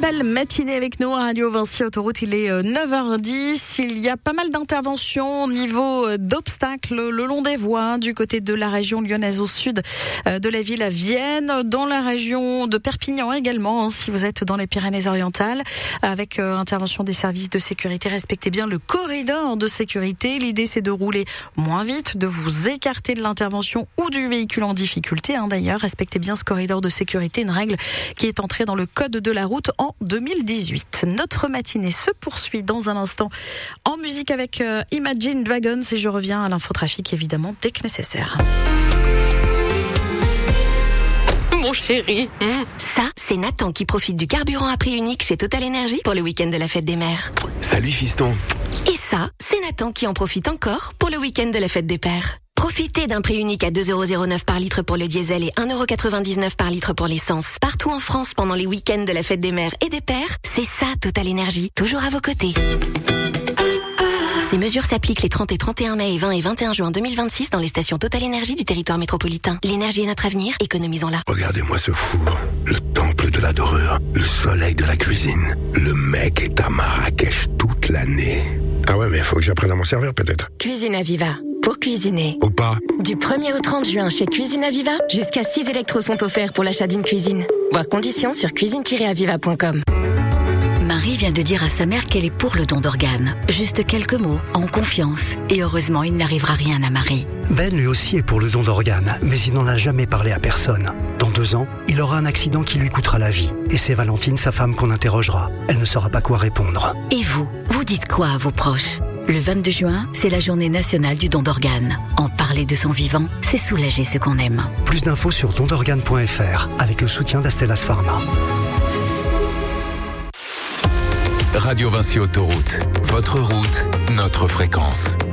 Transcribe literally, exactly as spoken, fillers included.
belle matinée avec nous à Radio Vinci Autoroute. Il est neuf heures dix. Il y a pas mal d'interventions au niveau d'obstacles le long des voies du côté de la région lyonnaise au sud de la ville à Vienne, dans la région de Perpignan également, hein, si vous êtes dans les Pyrénées-Orientales, avec euh, intervention des services de sécurité. Respectez bien le corridor de sécurité. L'idée, c'est de rouler moins vite, de vous écarter de l'intervention ou du véhicule en difficulté. Hein, d'ailleurs, respectez bien ce corridor de sécurité, une règle qui est entrée dans le code de la route en deux mille dix-huit. Notre matinée se poursuit dans un instant en musique avec euh, Imagine Dragons et je reviens à l'infotrafic évidemment dès que nécessaire. Mon chéri. Mmh. Ça, c'est Nathan qui profite du carburant à prix unique chez Total Energy pour le week-end de la fête des mères. Salut fiston. Et ça, c'est Nathan qui en profite encore pour le week-end de la fête des pères. Profitez d'un prix unique à deux euros zéro neuf par litre pour le diesel et un euro quatre-vingt-dix-neuf par litre pour l'essence. Partout en France pendant les week-ends de la fête des mères et des pères, c'est ça Total Energy, toujours à vos côtés. Ces mesures s'appliquent les trente et trente et un mai et vingt et vingt et un juin deux mille vingt-six dans les stations Total Energy du territoire métropolitain. L'énergie est notre avenir, économisons-la. Regardez-moi ce four, le temple de la dorure, le soleil de la cuisine. Le mec est à Marrakech toute l'année. Ah ouais, mais faut que j'apprenne à m'en servir peut-être. Cuisine Aviva. Pour cuisiner. Ou pas. Du premier au trente juin chez Cuisine Aviva, jusqu'à six électros sont offerts pour l'achat d'une cuisine. Voir conditions sur cuisine tiret aviva point com. Marie vient de dire à sa mère qu'elle est pour le don d'organes. Juste quelques mots, en confiance. Et heureusement, il n'arrivera rien à Marie. Ben lui aussi est pour le don d'organes, mais il n'en a jamais parlé à personne. Dans deux ans, il aura un accident qui lui coûtera la vie. Et c'est Valentine, sa femme, qu'on interrogera. Elle ne saura pas quoi répondre. Et vous, vous dites quoi à vos proches ? Le vingt-deux juin, c'est la journée nationale du don d'organes. En parler de son vivant, c'est soulager ce qu'on aime. Plus d'infos sur don d'organes point f r avec le soutien d'Astellas Pharma. Radio Vinci Autoroute, votre route, notre fréquence.